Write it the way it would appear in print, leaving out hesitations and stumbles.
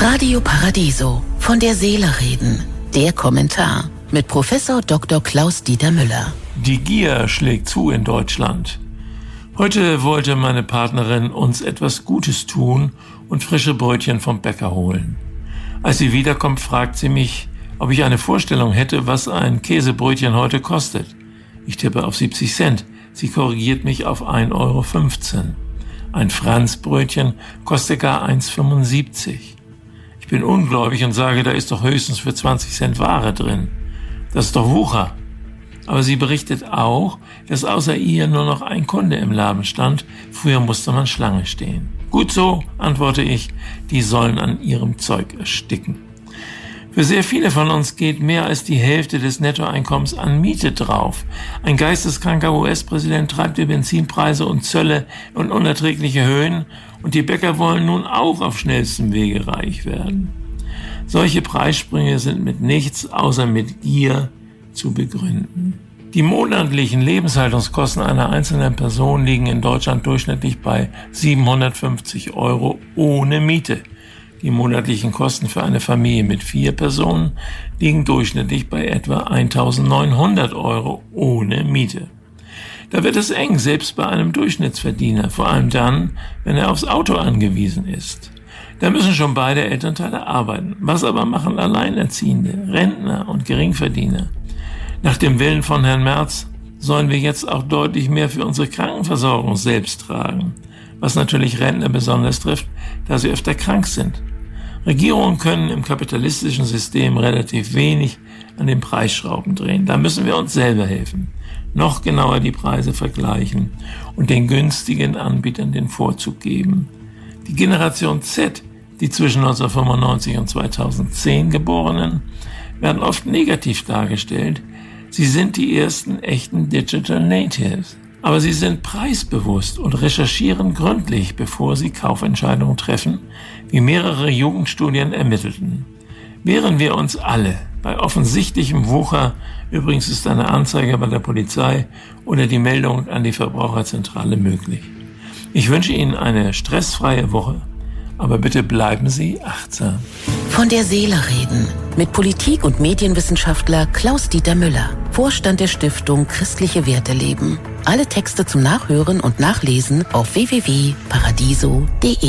Radio Paradiso, von der Seele reden. Der Kommentar mit Professor Dr. Klaus-Dieter Müller. Die Gier schlägt zu in Deutschland. Heute wollte meine Partnerin uns etwas Gutes tun und frische Brötchen vom Bäcker holen. Als sie wiederkommt, fragt sie mich, ob ich eine Vorstellung hätte, was ein Käsebrötchen heute kostet. Ich tippe auf 70 Cent. Sie korrigiert mich auf 1,15 Euro. Ein Franzbrötchen kostet gar 1,75. Ich bin ungläubig und sage, da ist doch höchstens für 20 Cent Ware drin. Das ist doch Wucher. Aber sie berichtet auch, dass außer ihr nur noch ein Kunde im Laden stand. Früher musste man Schlange stehen. Gut so, antworte ich, die sollen an ihrem Zeug ersticken. Für sehr viele von uns geht mehr als die Hälfte des Nettoeinkommens an Miete drauf. Ein geisteskranker US-Präsident treibt die Benzinpreise und Zölle in unerträgliche Höhen und die Bäcker wollen nun auch auf schnellstem Wege reich werden. Solche Preissprünge sind mit nichts außer mit Gier zu begründen. Die monatlichen Lebenshaltungskosten einer einzelnen Person liegen in Deutschland durchschnittlich bei 750 Euro ohne Miete. Die monatlichen Kosten für eine Familie mit 4 Personen liegen durchschnittlich bei etwa 1.900 Euro ohne Miete. Da wird es eng, selbst bei einem Durchschnittsverdiener, vor allem dann, wenn er aufs Auto angewiesen ist. Da müssen schon beide Elternteile arbeiten. Was aber machen Alleinerziehende, Rentner und Geringverdiener? Nach dem Willen von Herrn Merz sollen wir jetzt auch deutlich mehr für unsere Krankenversorgung selbst tragen, was natürlich Rentner besonders trifft, da sie öfter krank sind. Regierungen können im kapitalistischen System relativ wenig an den Preisschrauben drehen. Da müssen wir uns selber helfen, noch genauer die Preise vergleichen und den günstigen Anbietern den Vorzug geben. Die Generation Z, die zwischen 1995 und 2010 Geborenen, werden oft negativ dargestellt. Sie sind die ersten echten Digital Natives. Aber sie sind preisbewusst und recherchieren gründlich, bevor sie Kaufentscheidungen treffen, wie mehrere Jugendstudien ermittelten. Wehren wir uns alle bei offensichtlichem Wucher, übrigens ist eine Anzeige bei der Polizei oder die Meldung an die Verbraucherzentrale möglich. Ich wünsche Ihnen eine stressfreie Woche, aber bitte bleiben Sie achtsam. Von der Seele reden mit Politik- und Medienwissenschaftler Klaus-Dieter Müller, Vorstand der Stiftung Christliche Werte leben. Alle Texte zum Nachhören und Nachlesen auf www.paradiso.de.